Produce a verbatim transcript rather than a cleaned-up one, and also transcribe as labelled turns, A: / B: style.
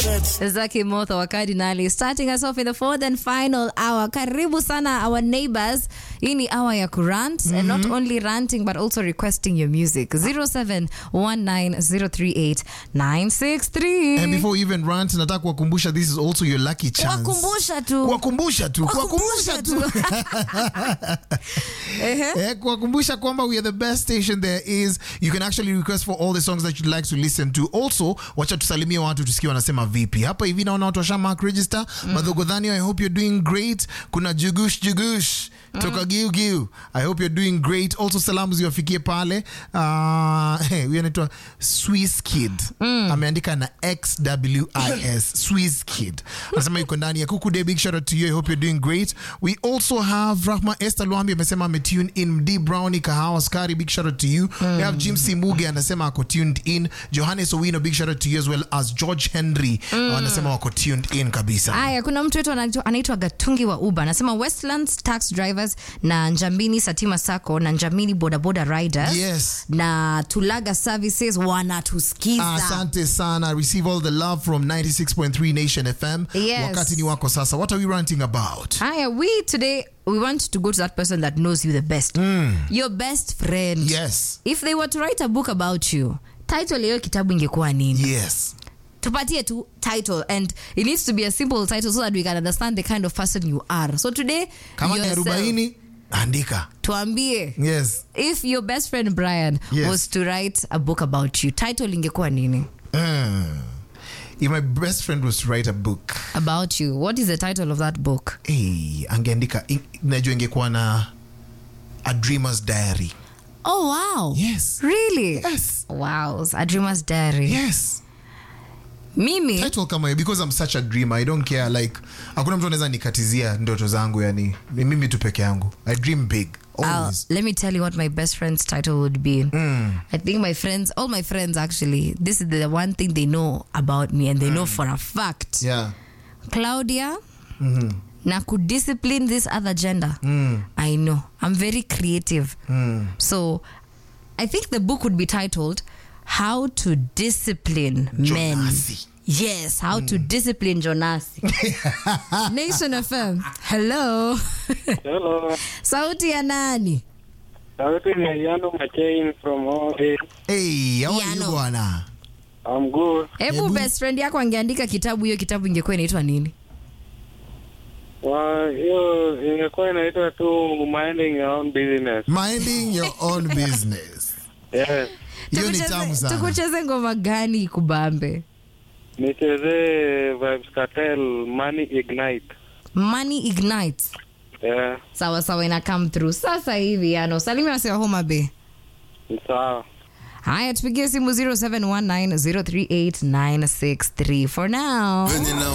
A: Zaki Motho wa Cardinali starting us off in the fourth and final hour. Karibu sana our neighbors. Hii ni hour ya kurant, mm-hmm. and not only ranting but also requesting your music. zero seven one nine zero three eight nine six three.
B: And before you even rant, nataka kuwakumbusha this is also your lucky chance.
A: Kuwakumbusha tu.
B: Kuwakumbusha tu. Kuwakumbusha tu. Eh, kuwakumbusha kwamba we are the best station there is. You can actually request for all the songs that you'd like to listen to. Also, wacha tusalimie watu tusikie wanasema vipi. Hapa hivi naona watu washa mark register. Mm. Madhogodhani, I hope you're doing great. Kuna Jugush Jugush. Mm. Toka Giu Giu. I hope you're doing great. Also, salamu ziwafikie pale. Uh, hey, we anaitwa Swiss Kid. Mm. Ameandika na X W I S. Swiss Kid. Anasema yuko ndani ya Kukude. Big shout out to you. I hope you're doing great. We also have Rahma Esther Luambi amesema ame tune in. D Brownie Kahawa Skari. Big shout out to you. Mm. We have Jim Simuge anasema ako tuned in. Johannes Owino. Big shout out to you as well as George Henry. Mm. Anasema wako tuned in kabisa.
A: Aya, kuna mtu wetu anaitwa Gatungi wa Uber. Anasema Westlands tax drivers na Njamini Satima Sacco na Njamini boda boda riders.
B: Yes.
A: Na Tulaga Services wanatusikiza.
B: Asante sana. Receive all the love from ninety-six point three Nation F M.
A: Yes.
B: Wakati ni wako sasa. What are we ranting about?
A: Aya, we today we want to go to that person that knows you the best. Mm. Your best friend.
B: Yes.
A: If they were to write a book about you, title ya kitabu ingekuwa nini?
B: Yes.
A: Tupatie tu title, and it needs to be a simple title so that we can understand the kind of person you are. So today,
B: kama ni arobaini andika.
A: Tuambie.
B: Yes.
A: If your best friend Brian, yes, was to write a book about you, title ingekuwa nini?
B: Mm. If my best friend was to write a book
A: about you, what is the title of that book?
B: Hey, angeandika, najua ingekuwa na A Dreamer's Diary.
A: Oh wow.
B: Yes.
A: Really?
B: Yes.
A: Wow. A Dreamer's Diary.
B: Yes.
A: Mimi
B: title kama hiyo, because I'm such a dreamer, I don't care, like hakuna mtu anaweza nikatizia ndoto zangu, yani mimi tu peke yangu. I dream big always.
A: Let me tell you what my best friend's title would be.
B: Mm.
A: I think my friends, all my friends actually, this is the one thing they know about me and they mm. know for a fact.
B: Yeah.
A: Claudia,
B: mm-hmm.
A: na could discipline this other gender. Mm. I know. I'm very creative. Mm. So I think the book would be titled How to Discipline Men.
B: Jonasi.
A: Yes, how mm. to discipline Jonasi. Nation F M. Hello.
C: Hello.
A: Sauti ya nani?
C: Sauti ni Yano Machain from Ode.
B: Hey, how are you bwana?
C: I'm good.
A: Hebu best friend yako angeandika kitabu, hiyo kitabu ingekuwa inaitwa nini?
C: Wa hiyo ingekuwa inaitwa tu Minding Your Own Business.
B: Minding Your Own Business.
C: Yes.
B: Hiyo ni tamu sana.
A: Tukucheze ngoma gani kubambe?
C: Nicheze Vibes Cartel, Money Ignite.
A: Money Ignite.
C: Yeah.
A: Sawa sawa, ina come through sasa hivi. Ano salimia wase wa Homa Bay.
C: Sawa.
A: Haya, tupigie simu zero seven one nine zero three eight nine six three for now.